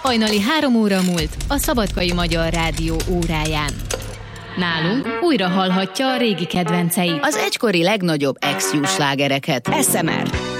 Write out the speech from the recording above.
Hajnali 3 óra múlt a Szabadkai Magyar Rádió óráján. Nálunk újra hallhatja a régi kedvenceit, az egykori legnagyobb ex-Jú slágereket. SMR